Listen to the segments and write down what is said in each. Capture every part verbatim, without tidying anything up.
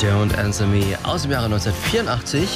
Don't Answer Me aus dem Jahre neunzehnhundertvierundachtzig.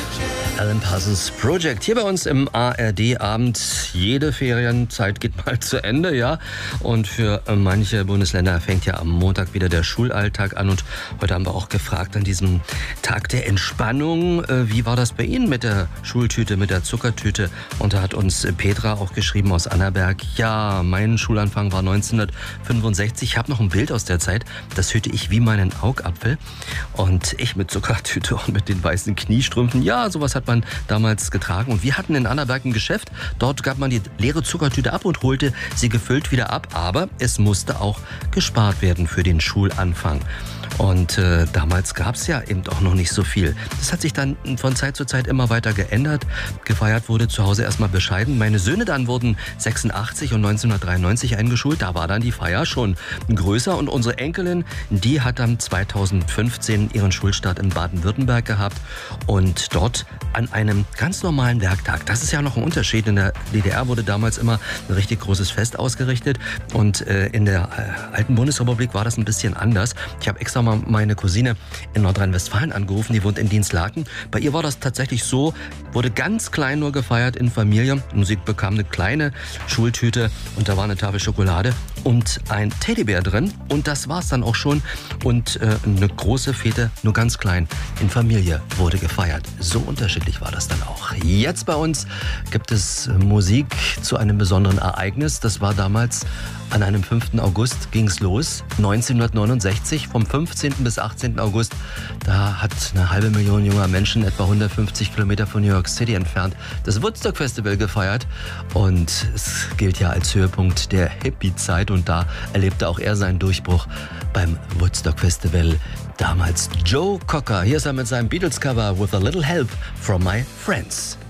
Alan Parsons Project. Hier bei uns im A R D-Abend. Jede Ferienzeit geht mal zu Ende, ja. Und für manche Bundesländer fängt ja am Montag wieder der Schulalltag an. Und heute haben wir auch gefragt an diesem Tag der Entspannung, wie war das bei Ihnen mit der Schultüte, mit der Zuckertüte? Und da hat uns Petra auch geschrieben aus Annaberg. Ja, mein Schulanfang war neunzehnhundertfünfundsechzig. Ich habe noch ein Bild aus der Zeit. Das hüte ich wie meinen Augapfel. Und ich mit Zuckertüte und mit den weißen Kniestrümpfen. Ja, sowas hat man damals getragen. Und wir hatten in Annaberg ein Geschäft. Dort gab man die leere Zuckertüte ab und holte sie gefüllt wieder ab. Aber es musste auch gespart werden für den Schulanfang. Und äh, damals gab es ja eben auch noch nicht so viel. Das hat sich dann von Zeit zu Zeit immer weiter geändert. Gefeiert wurde zu Hause erstmal bescheiden. Meine Söhne dann wurden sechsundachtzig und neunzehnhundertdreiundneunzig eingeschult. Da war dann die Feier schon größer. Und unsere Enkelin, die hat dann zweitausendfünfzehn ihren Schulstart in Baden-Württemberg gehabt. Und dort an einem ganz normalen Werktag. Das ist ja noch ein Unterschied. In der D D R wurde damals immer ein richtig großes Fest ausgerichtet. Und äh, in der äh, alten Bundesrepublik war das ein bisschen anders. Ich habe extra mal meine Cousine in Nordrhein-Westfalen angerufen, die wohnt in Dienstlaken. Bei ihr war das tatsächlich so, wurde ganz klein nur gefeiert in Familie. Musik bekam eine kleine Schultüte und da war eine Tafel Schokolade und ein Teddybär drin und das war's dann auch schon. Und äh, eine große Fete, nur ganz klein, in Familie wurde gefeiert. So unterschiedlich war das dann auch. Jetzt bei uns gibt es Musik zu einem besonderen Ereignis. Das war damals an einem fünften August ging's los, neunzehnhundertneunundsechzig, vom fünfzehnten bis achtzehnten August. Da hat eine halbe Million junger Menschen, etwa hundertfünfzig Kilometer von New York City entfernt, das Woodstock Festival gefeiert. Und es gilt ja als Höhepunkt der Hippie-Zeit. Und da erlebte auch er seinen Durchbruch beim Woodstock Festival. Damals Joe Cocker. Hier ist er mit seinem Beatles-Cover With a Little Help from My Friends.